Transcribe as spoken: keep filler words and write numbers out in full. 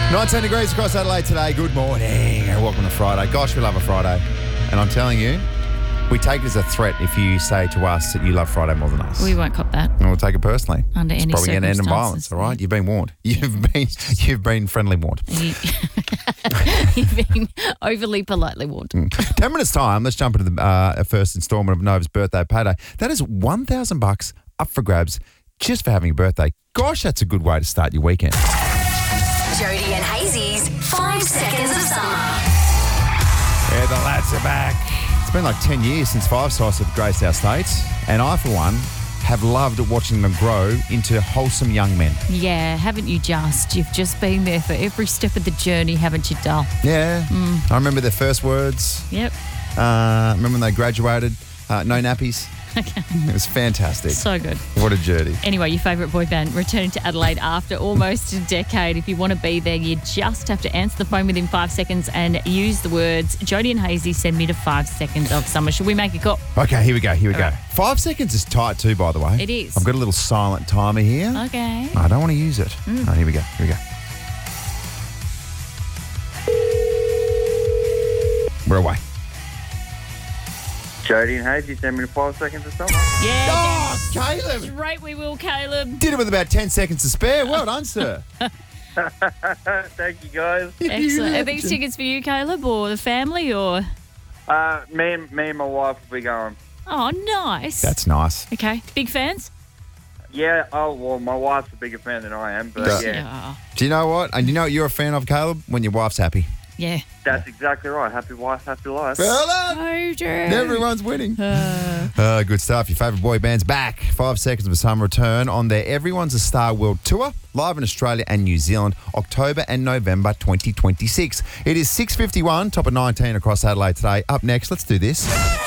nineteen degrees across Adelaide today. Good morning and welcome to Friday. Gosh, we love a Friday. And I'm telling you, we take it as a threat if you say to us that you love Friday more than us. We won't cop that. And we'll take it personally. Under it's any probably going to end in circumstances. violence, all right? You've been warned. You've been you've been friendly warned. You, you've been overly politely warned. Ten minutes time, let's jump into the uh, first instalment of Nova's birthday payday. That is one thousand bucks up for grabs just for having a birthday. Gosh, that's a good way to start your weekend. Jody and Hazy's Five Seconds of Summer. Yeah, the lads are back. It's been like ten years since Five Sauce have graced our states, and I, for one, have loved watching them grow into wholesome young men. Yeah, haven't you just? You've just been there for every step of the journey, haven't you, doll? Yeah. Mm. I remember their first words. Yep. Uh, remember when they graduated? Uh, no nappies. Okay. It was fantastic. So good. What a journey. Anyway, your favourite boy band returning to Adelaide after almost a decade. If you want to be there, you just have to answer the phone within five seconds and use the words, Jody and Hazy, send me to five seconds of summer. Should we make a call? Okay, here we go, here we All go. right. Five seconds is tight too, by the way. It is. I've got a little silent timer here. Okay. I don't want to use it. Mm. Oh, here we go, here we go. We're away. Jody and Hazy, send me to five seconds of summer. Yeah. Oh, Caleb! Great, we will, Caleb. Did it with about ten seconds to spare. Well done, sir. Thank you, guys. Excellent. Are these tickets for you, Caleb, or the family, or? Uh, me and me and my wife will be going. Oh, nice. That's nice. Okay. Big fans? Yeah. Oh well, my wife's a bigger fan than I am, but Yeah. yeah, Do you know what? And you know what you're a fan of, Caleb? When your wife's happy. Yeah. that's exactly right. Happy wife, happy life. Well done. Oh, Drew. Everyone's winning. Uh, good stuff. Your favourite boy band's back. Five seconds of a summer return on their Everyone's a Star World Tour, live in Australia and New Zealand, October and November twenty twenty-six. It is six fifty-one, top of nineteen across Adelaide today. Up next, let's do this.